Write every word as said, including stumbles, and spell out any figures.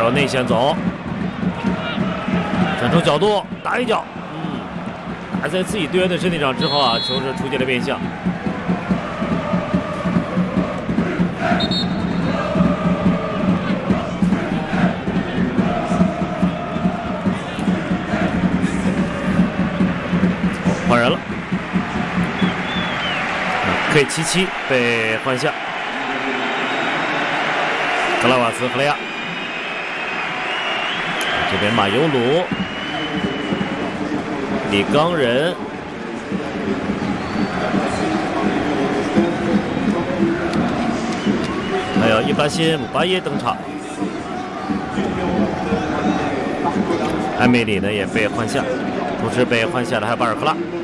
有内线走，传出角度打一脚，嗯，打在自己队员的身体上之后啊，球是出现了变向。换人了 ，K 七七被换下，格拉瓦斯赫雷亚，这边马尤鲁、李刚仁、还有伊巴辛姆巴耶登场，艾梅里呢也被换下，同时被换下的还有巴尔克拉。